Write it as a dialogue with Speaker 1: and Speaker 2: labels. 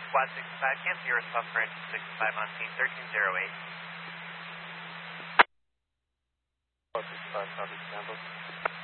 Speaker 1: Squad 65, cancel your response for engine 65 on scene 1308.
Speaker 2: Squad 65, copy, stand by.